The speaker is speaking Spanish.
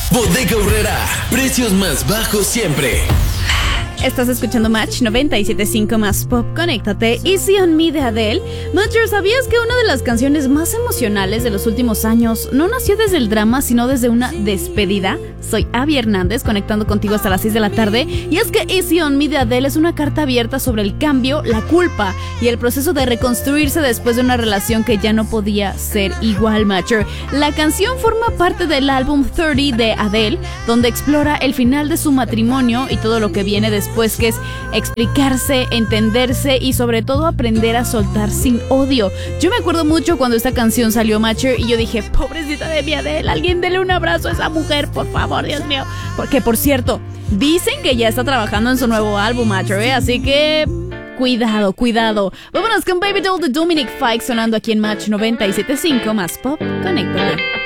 Bodega Aurrera, precios más bajos siempre. Estás escuchando Match 97.5 más Pop. Conéctate. Easy on Me de Adele. Matcher, ¿sabías que una de las canciones más emocionales de los últimos años no nació desde el drama, sino desde una despedida? Soy Abby Hernández, conectando contigo hasta las 6 de la tarde. Y es que Easy on Me de Adele es una carta abierta sobre el cambio, la culpa y el proceso de reconstruirse después de una relación que ya no podía ser igual, Matcher. La canción forma parte del álbum 30 de Adele, donde explora el final de su matrimonio y todo lo que viene después, que es explicarse, entenderse y sobre todo aprender a soltar sin odio. Yo me acuerdo mucho cuando esta canción salió, Matcher, y yo dije, pobrecita de mi Adele, alguien dele un abrazo a esa mujer, por favor, Dios mío. Porque, por cierto, dicen que ya está trabajando en su nuevo álbum, Matcher, así que cuidado, cuidado. Vámonos con Baby Doll de Dominic Fike sonando aquí en Match 97.5 más Pop. Conéctate.